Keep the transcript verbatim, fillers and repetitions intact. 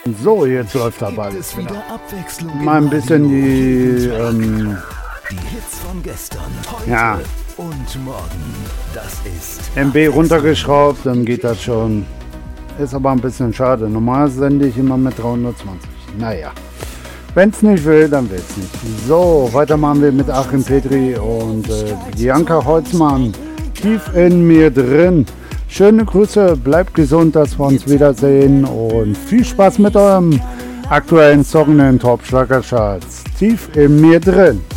So, jetzt läuft das alles Es wieder. wieder Abwechslung Mal ein im bisschen Radio die, und ähm, die Hits von gestern, heute Ja. und morgen. Das ist M B runtergeschraubt, dann geht das schon. Ist aber ein bisschen schade. Normal sende ich immer mit dreihundertzwanzig. Naja, wenn es nicht will, dann will es nicht. So, weiter machen wir mit Achim Petri und äh, Bianca Holzmann. Tief in mir drin. Schöne Grüße, bleibt gesund, dass wir uns wiedersehen und viel Spaß mit eurem aktuellen Song in den Top Schlagercharts. Tief in mir drin.